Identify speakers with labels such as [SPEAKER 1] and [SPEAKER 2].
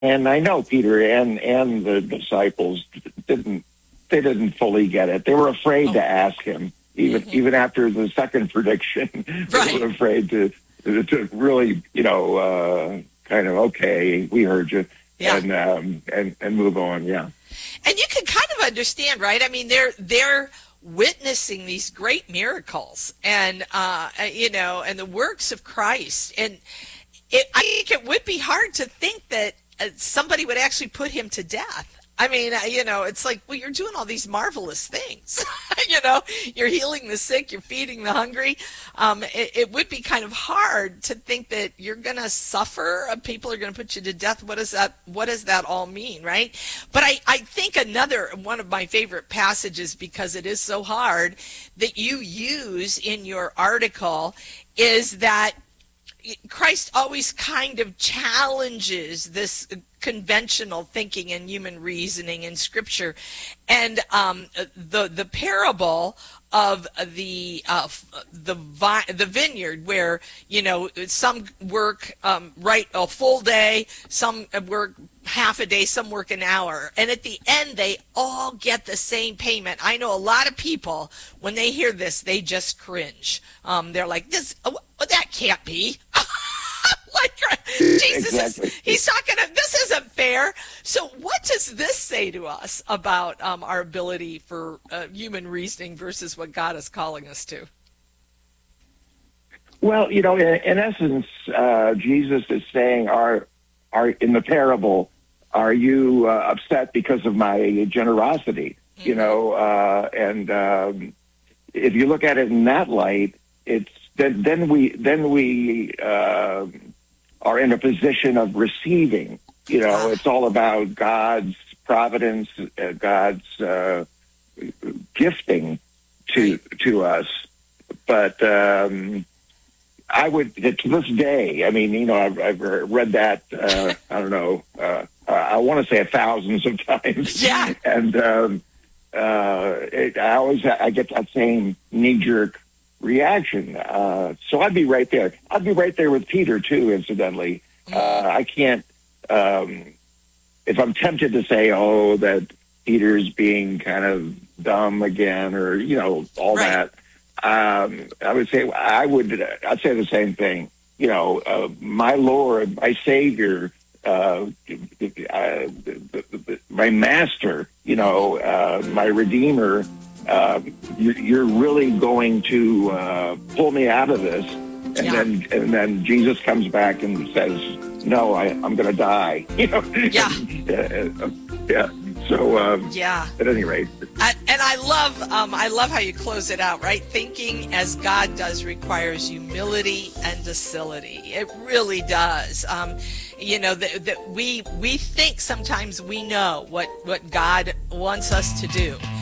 [SPEAKER 1] and I know Peter and the disciples didn't fully get it. They were afraid to ask him, even after the second prediction. They were afraid to really, kind of, okay, we heard you, and move on. Yeah.
[SPEAKER 2] And you can kind of understand, right? I mean, they're witnessing these great miracles and and the works of Christ, and I think it would be hard to think that somebody would actually put him to death. I mean, it's like, well, you're doing all these marvelous things. You're healing the sick, you're feeding the hungry. It would be kind of hard to think that you're going to suffer, people are going to put you to death. What does that all mean, right? But I think one of my favorite passages, because it is so hard, that you use in your article is that Christ always kind of challenges this conventional thinking and human reasoning in Scripture, and the parable of the vineyard, where some work right a full day, some work half a day, some work an hour, and at the end they all get the same payment. I know a lot of people, when they hear this, they just cringe. They're like, that can't be. Like, Jesus,
[SPEAKER 1] exactly.
[SPEAKER 2] He's talking, this isn't fair. So what does this say to us about our ability for human reasoning versus what God is calling us to?
[SPEAKER 1] Well, in essence, Jesus is saying, are in the parable, are you upset because of my generosity? And if you look at it in that light, it's then we are in a position of receiving. It's all about God's providence, God's gifting to us. But I would, to this day, I mean, I've read that, I don't know, I want to say thousands of times.
[SPEAKER 2] Yeah.
[SPEAKER 1] And I get that same knee-jerk reaction. So I'd be right there. I'd be right there with Peter, too, incidentally. I can't, if I'm tempted to say, that Peter's being kind of dumb again, or, all that, I would say, I'd say the same thing. My Lord, my Savior, my Master, my Redeemer, you're really going to pull me out of this. And then Jesus comes back and says, no, I'm going to die. Yeah. So, at any rate.
[SPEAKER 2] And I love how you close it out, right? Thinking as God does requires humility and docility. It really does. That we think sometimes we know what God wants us to do.